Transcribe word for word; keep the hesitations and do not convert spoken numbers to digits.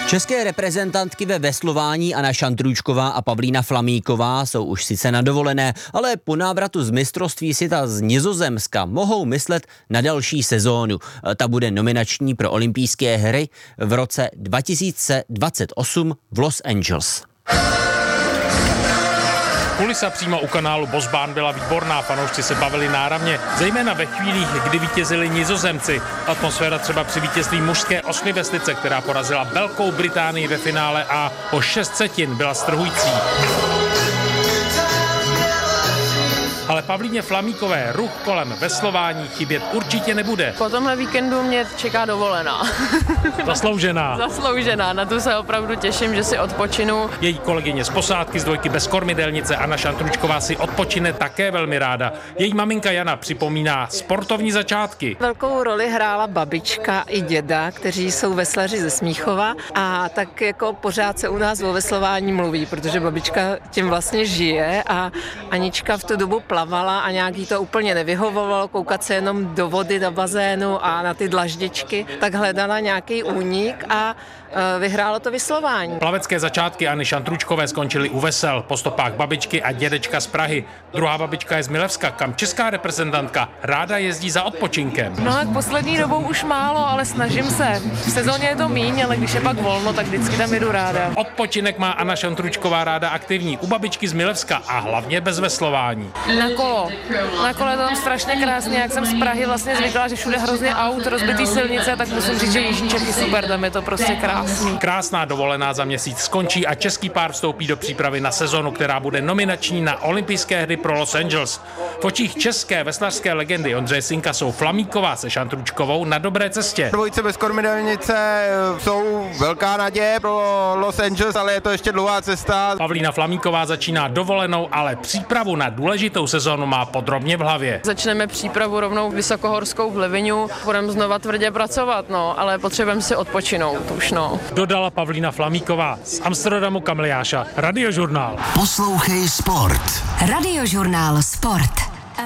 České reprezentantky ve veslování Anna Šandrůčková a Pavlína Flamíková jsou už sice na dovolené, ale po návratu z mistrovství světa z Nizozemska mohou myslet na další sezónu. Ta bude nominační pro olympijské hry v roce dva tisíce dvacet osm v Los Angeles. Kulisa přímo u kanálu Bosbán byla výborná, fanoušci se bavili náramně, zejména ve chvílích, kdy vítězili Nizozemci. Atmosféra třeba při vítězství mužské osmivestice, která porazila Velkou Británii ve finále a o šest setin byla strhující. Ale Pavlíně Flamíkové ruch kolem veslování chybět určitě nebude. Po tomhle víkendu mě čeká dovolená. Zasloužená. Zasloužená, na tu se opravdu těším, že si odpočinu. Její kolegyně z posádky z dvojky bez kormidelnice Anna Šandrůčková si odpočine také velmi ráda. Její maminka Jana připomíná sportovní začátky. Velkou roli hrála babička i děda, kteří jsou veslaři ze Smíchova a tak jako pořád se u nás o veslování mluví, protože babička tím vlastně žije a Anička v tu dobu plavala a nějak jí to úplně nevyhovovalo, koukat se jenom do vody, do bazénu a na ty dlaždičky, tak hledala nějaký únik a vyhrálo to veslování. Plavecké začátky Anny Šandrůčkové skončily u vesel po stopách babičky a dědečka z Prahy. Druhá babička je z Milevska, kam česká reprezentantka ráda jezdí za odpočinkem. No tak poslední dobou už málo, ale snažím se. V sezóně je to míň, ale když je pak volno, tak vždycky tam jedu ráda. Odpočinek má Anna Šandrůčková ráda aktivní u babičky z Milevska a hlavně bez veslování. Na kolo. Na kole je to tam strašně krásně, jak jsem z Prahy vlastně zvyklá, že všude hrozně aut, rozbitý silnice, tak musím říct, že Jižní Čechy super, tam je to prostě krásný. Krásná dovolená za měsíc skončí a český pár vstoupí do přípravy na sezonu, která bude nominační na olympijské hry pro Los Angeles. V očích české veslařské legendy Ondřeje Sinka jsou Flamíková se Šandrůčkovou na dobré cestě. Dvojice bez kormidelnice jsou velká naděje pro Los Angeles, ale je to ještě dlouhá cesta. Pavlína Flamíková začíná dovolenou, ale přípravu na důležitou sezonu má podrobně v hlavě. Začneme přípravu rovnou vysokohorskou v Liviňu, budeme znova tvrdě pracovat, no, ale potřebujeme si odpočinout už, no. Dodala Pavlína Flamíková z Amsterdamu Kamiliáša, Radiožurnál. Poslouchej sport. Radiožurnál Sport.